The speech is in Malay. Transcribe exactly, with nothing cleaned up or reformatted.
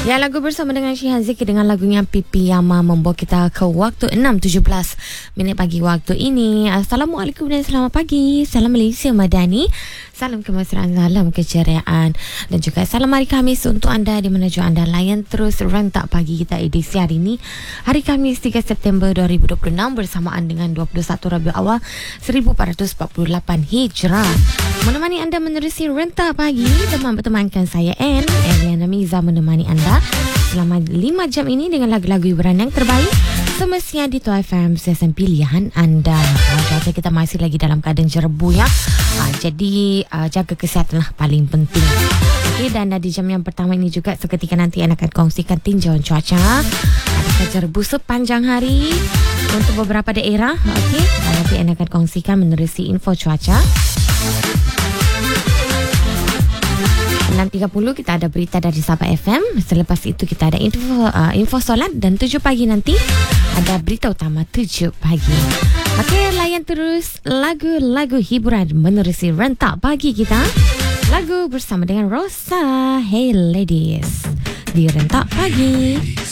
Ya, lagu bersama dengan Syihan Zikri dengan lagunya Pipi Yama membawa kita ke waktu enam tujuh belas minit pagi waktu ini. Assalamualaikum dan selamat pagi. Salam Malaysia Madani. Salam kemesraan, salam keceriaan dan juga salam hari Khamis untuk anda di mana jua anda layan terus rentak pagi kita edisi hari ini. Hari Khamis tiga September dua ribu dua puluh enam bersamaan dengan dua puluh satu Rabiul Awal seribu empat ratus empat puluh lapan Hijrah. Menemani anda menerusi rentak pagi, teman bertemankan saya Anne, Eliana Miza menemani anda selama lima jam ini dengan lagu-lagu hiburan yang terbaik semestinya di Tuai F M stesen pilihan anda. Cuaca kita masih lagi dalam keadaan jerebu ya. Ha, jadi uh, jaga kesihatan lah paling penting. Okey, dan uh, di jam yang pertama ini juga seketika nanti Ana akan kongsikan tinjauan cuaca. Adakah jerebu sepanjang hari untuk beberapa daerah. Okey, nanti Ana akan kongsikan menerusi info cuaca. enam tiga puluh kita ada berita dari Sabah F M. Selepas itu kita ada info uh, info solat dan tujuh pagi nanti ada berita utama tujuh pagi. Okey, layan terus lagu-lagu hiburan menerusi rentak pagi kita. Lagu bersama dengan Rosa. Hey ladies di rentak pagi.